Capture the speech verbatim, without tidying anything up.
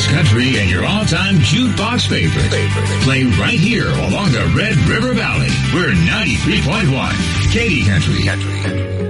blues, country, and your all-time jukebox favorite. Play right here along the Red River Valley. We're ninety-three point one, Katy Country. Country.